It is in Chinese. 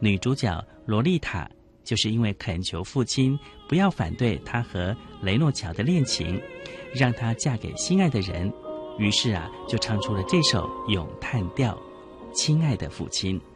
女主角罗丽塔就是因为恳求父亲不要反对她和雷诺乔的恋情，让她嫁给心爱的人，于是就唱出了这首咏叹调《亲爱的父亲》。